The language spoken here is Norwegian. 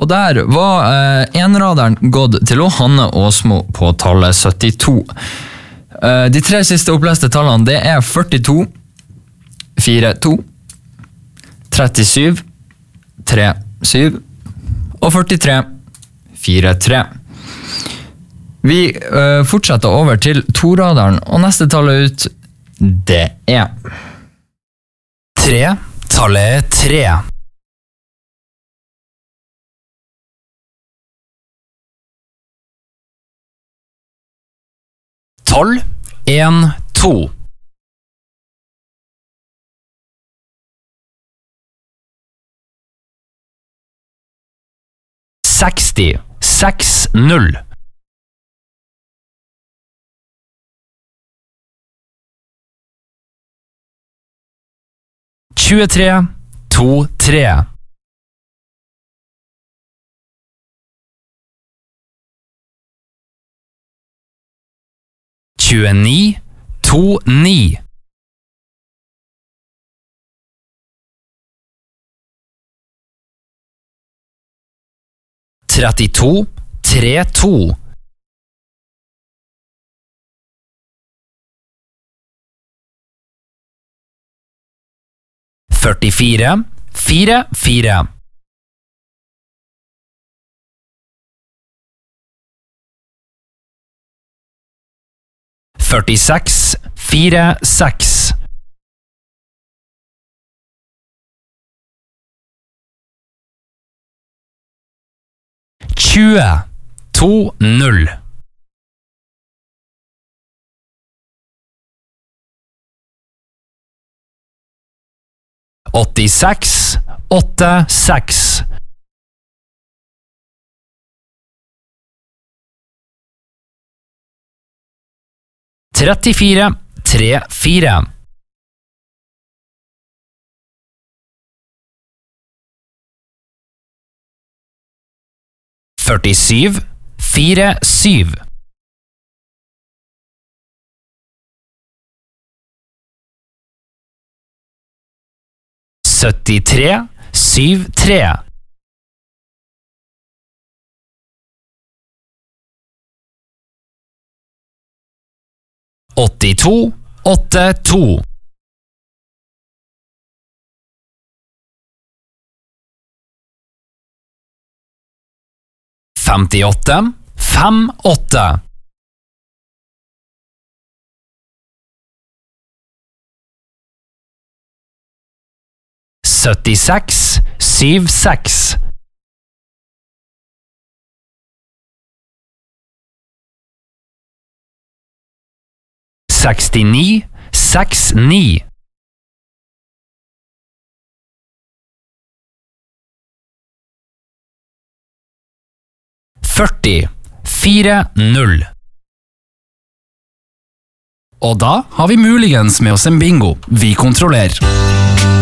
Og der var enraderen gått til Hanne Åsmo på tallet 72. De 3 siste oppleste tallene, det 42, 42, 37, 37 og 43, 43. Vi fortsetter over til toraderen, og neste tallet ut, det 3, tallet 3. 12, 1, 2. 60, 6, 0. 23, 2, 3. 29, 2, 9. 32, 3, 2. 44, 4, 4. 46, 4, 6. 20, 2, 0. 86, 8, 6. 34, 3, 4. 47, 4, 7. 73, 7, 3. 82, 8, 2. 58, 5, 8. 76, 7, 6. 69, 6, 9. 40, 4, 0. Og da har vi muligens med oss en bingo. Vi kontrollerer.